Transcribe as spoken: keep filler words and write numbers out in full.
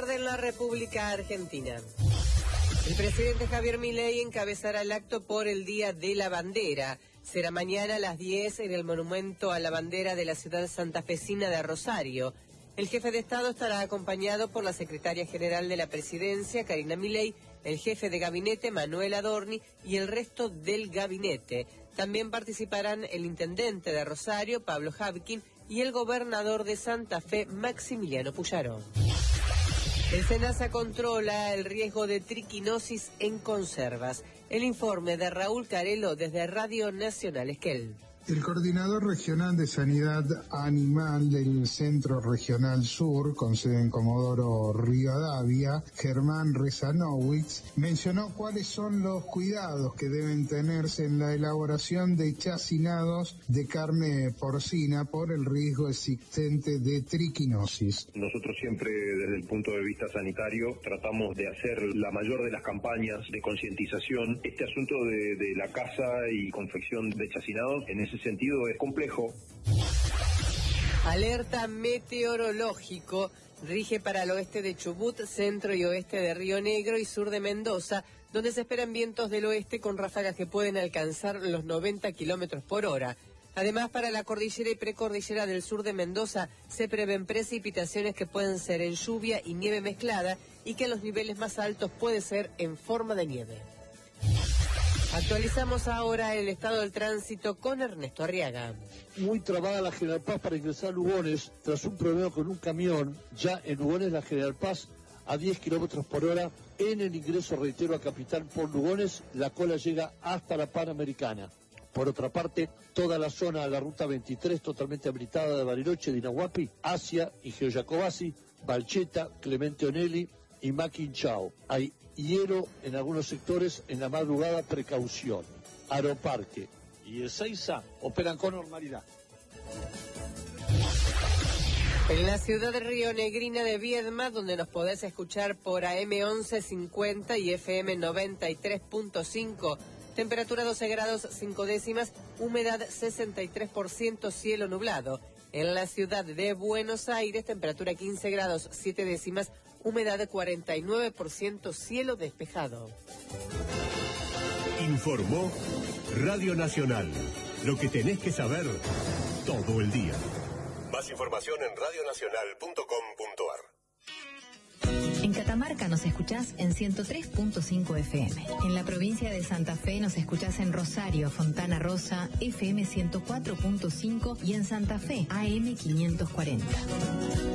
tarde en la República Argentina. El presidente Javier Milei encabezará el acto por el Día de la Bandera. Será mañana a las diez en el Monumento a la Bandera de la ciudad santafesina de Rosario. El jefe de Estado estará acompañado por la secretaria general de la Presidencia, Karina Milei, el jefe de gabinete, Manuel Adorni, y el resto del gabinete. También participarán el intendente de Rosario, Pablo Javkin, y el gobernador de Santa Fe, Maximiliano Puyaro. El SENASA controla el riesgo de triquinosis en conservas. El informe de Raúl Carelo desde Radio Nacional Esquel. El coordinador regional de sanidad animal del Centro Regional Sur, con sede en Comodoro Rivadavia, Germán Rezanowicz, mencionó cuáles son los cuidados que deben tenerse en la elaboración de chacinados de carne porcina por el riesgo existente de triquinosis. Nosotros siempre, desde el punto de vista sanitario, tratamos de hacer la mayor de las campañas de concientización. Este asunto de, de la caza y confección de chacinados, en ese sentido es complejo. Alerta meteorológico rige para el oeste de Chubut, centro y oeste de Río Negro y sur de Mendoza, donde se esperan vientos del oeste con ráfagas que pueden alcanzar los noventa kilómetros por hora. Además, para la cordillera y precordillera del sur de Mendoza se prevén precipitaciones que pueden ser en lluvia y nieve mezclada y que en los niveles más altos puede ser en forma de nieve. Actualizamos ahora el estado del tránsito con Ernesto Arriaga. Muy trabada la General Paz para ingresar a Lugones tras un problema con un camión. Ya en Lugones la General Paz a diez kilómetros por hora. En el ingreso, reitero, a Capital por Lugones, la cola llega hasta la Panamericana. Por otra parte, toda la zona de la Ruta veintitrés totalmente habilitada de Bariloche, Dinahuapi, Asia, Igeo Jacobasi, Balcheta, Clemente Onelli y Maquinchao. Hay hielo en algunos sectores, en la madrugada, precaución. Aeroparque y Ezeiza operan con normalidad. En la ciudad de Rionegrina de Viedma, donde nos podés escuchar por A M once cincuenta y F M noventa y tres punto cinco, temperatura doce grados cinco décimas, humedad sesenta y tres por ciento, cielo nublado. En la ciudad de Buenos Aires, temperatura quince grados siete décimas, humedad cuarenta y nueve por ciento, cielo despejado. Informó Radio Nacional. Lo que tenés que saber todo el día. Más información en radio nacional punto com punto ar. En Catamarca nos escuchás en ciento tres punto cinco F M. En la provincia de Santa Fe nos escuchás en Rosario, Fontana Rosa, F M ciento cuatro punto cinco y en Santa Fe, A M quinientos cuarenta.